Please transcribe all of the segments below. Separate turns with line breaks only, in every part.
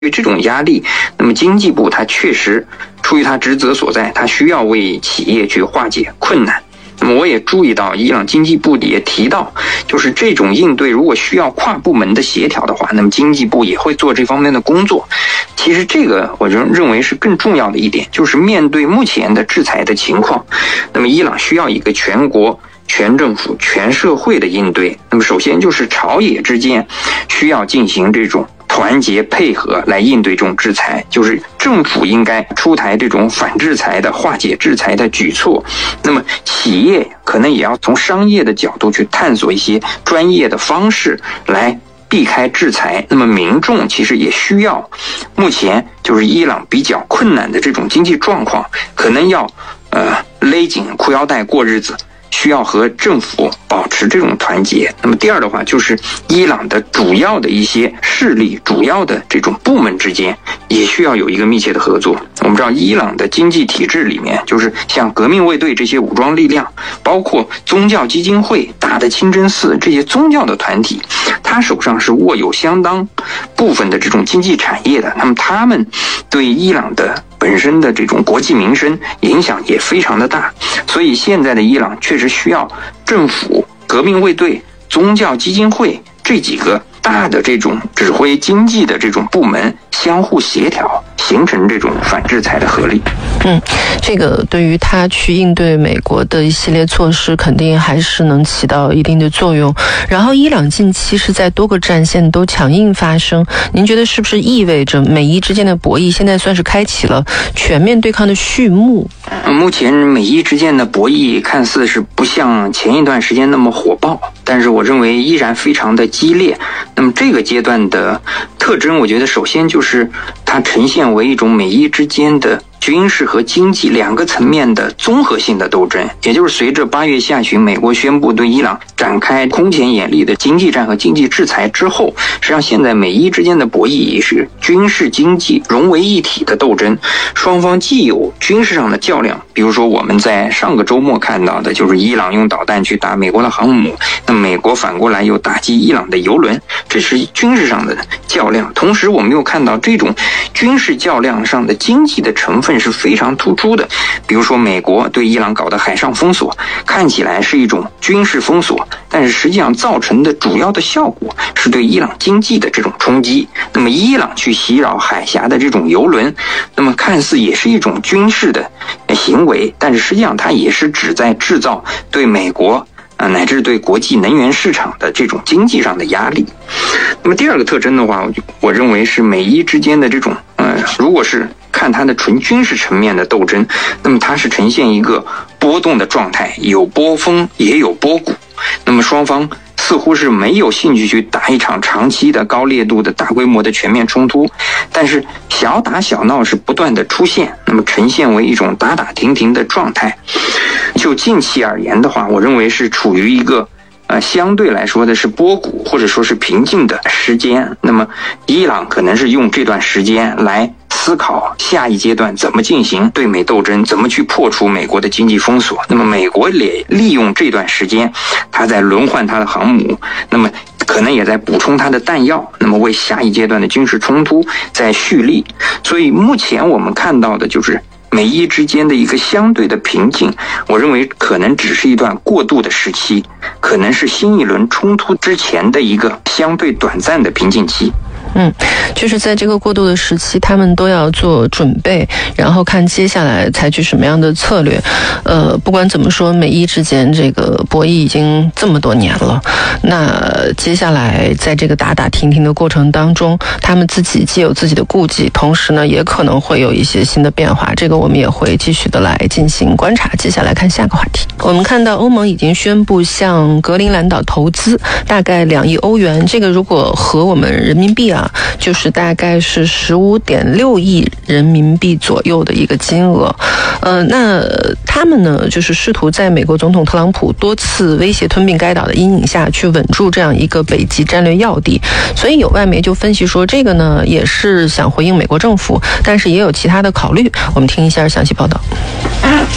对这种压力，那么经济部它确实出于它职责所在，它需要为企业去化解困难。那么我也注意到，伊朗经济部也提到，就是这种应对如果需要跨部门的协调的话，那么经济部也会做这方面的工作。其实这个我认为是更重要的一点，就是面对目前的制裁的情况，那么伊朗需要一个全国、全政府、全社会的应对。那么首先就是朝野之间需要进行这种团结配合来应对这种制裁，就是政府应该出台这种反制裁的、化解制裁的举措。那么企业可能也要从商业的角度去探索一些专业的方式来避开制裁。那么民众其实也需要，目前就是伊朗比较困难的这种经济状况，可能要勒紧裤腰带过日子，需要和政府保持这种团结。那么第二的话，就是伊朗的主要的一些势力、主要的这种部门之间也需要有一个密切的合作。我们知道伊朗的经济体制里面，就是像革命卫队这些武装力量，包括宗教基金会、大的清真寺这些宗教的团体，他手上是握有相当部分的这种经济产业的。那么他们对伊朗的本身的这种国计民生影响也非常的大，所以现在的伊朗确实需要政府、革命卫队、宗教基金会这几个大的这种指挥经济的这种部门相互协调，形成这种反制裁的合力。
这个对于他去应对美国的一系列措施，肯定还是能起到一定的作用。然后伊朗近期是在多个战线都强硬发生，您觉得是不是意味着美伊之间的博弈现在算是开启了全面对抗的序幕？
目前美伊之间的博弈看似是不像前一段时间那么火爆，但是我认为依然非常的激烈。那么这个阶段的特征，我觉得首先就是它呈现为一种美伊之间的军事和经济两个层面的综合性的斗争。也就是随着8月下旬美国宣布对伊朗展开空前严厉的经济战和经济制裁之后，实际上现在美伊之间的博弈也是军事经济融为一体的斗争。双方既有军事上的较量，比如说我们在上个周末看到的就是伊朗用导弹去打美国的航母，那美国反过来又打击伊朗的油轮，这是军事上的较量。同时我们又看到这种军事较量上的经济的成分是非常突出的。比如说美国对伊朗搞的海上封锁，看起来是一种军事封锁，但是实际上造成的主要的效果是对伊朗经济的这种冲击。那么伊朗去袭扰海峡的这种油轮，那么看似也是一种军事的行为，但是实际上它也是旨在制造对美国乃至对国际能源市场的这种经济上的压力。那么第二个特征的话，我认为是美伊之间的这种如果是看它的纯军事层面的斗争，那么它是呈现一个波动的状态，有波峰也有波谷。那么双方似乎是没有兴趣去打一场长期的高烈度的大规模的全面冲突，但是小打小闹是不断的出现，那么呈现为一种打打停停的状态。就近期而言的话，我认为是处于一个相对来说的是波谷或者说是平静的时间。那么伊朗可能是用这段时间来思考下一阶段怎么进行对美斗争，怎么去破除美国的经济封锁。那么美国也利用这段时间，他在轮换他的航母，那么可能也在补充他的弹药，那么为下一阶段的军事冲突在蓄力。所以目前我们看到的就是美伊之间的一个相对的平静，我认为可能只是一段过渡的时期，可能是新一轮冲突之前的一个相对短暂的平静期。
就是在这个过渡的时期，他们都要做准备，然后看接下来采取什么样的策略。不管怎么说，美伊之间这个博弈已经这么多年了，那接下来在这个打打停停的过程当中，他们自己既有自己的顾忌，同时呢，也可能会有一些新的变化。这个我们也会继续的来进行观察。接下来看下个话题，我们看到欧盟已经宣布向格陵兰岛投资大概2亿欧元，这个如果和我们人民币就是大概是15.6亿人民币左右的一个金额。那他们呢，就是试图在美国总统特朗普多次威胁吞并该岛的阴影下去稳住这样一个北极战略要地。所以有外媒就分析说，这个呢也是想回应美国政府，但是也有其他的考虑。我们听一下详细报道。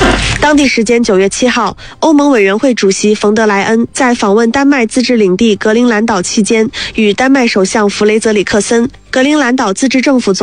当地时间9月7号，欧盟委员会主席冯德莱恩在访问丹麦自治领地格陵兰岛期间，与丹麦首相弗雷泽里克森、格陵兰岛自治政府总